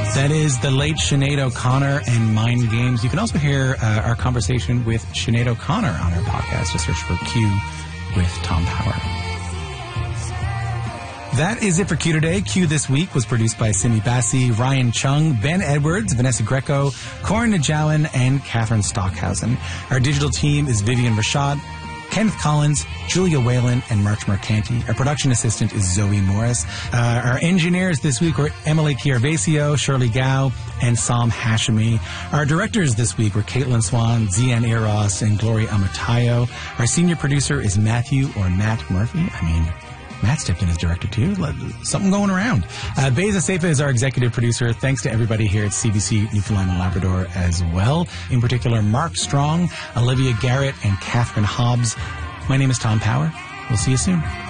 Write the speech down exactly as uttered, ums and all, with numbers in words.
That is the late Sinead O'Connor and Mind Games. You can also hear uh, our conversation with Sinead O'Connor on our podcast. Just search for Q with Tom Power. That is it for Q today. Q this week was produced by Simi Bassi, Ryan Chung, Ben Edwards, Vanessa Greco, Corin Najawan, and Catherine Stockhausen. Our digital team is Vivian Rashad, Kenneth Collins, Julia Whalen, and March Mercanti. Our production assistant is Zoe Morris. Uh, our engineers this week were Emily Chiarvesio, Shirley Gao, and Sam Hashimi. Our directors this week were Caitlin Swan, Zian Eros, and Gloria Amatayo. Our senior producer is Matthew or Matt Murphy. I mean, Matt stepped in as director too. Something going around. Uh, Beza Seifa is our executive producer. Thanks to everybody here at C B C Newfoundland and Labrador as well. In particular, Mark Strong, Olivia Garrett, and Catherine Hobbs. My name is Tom Power. We'll see you soon.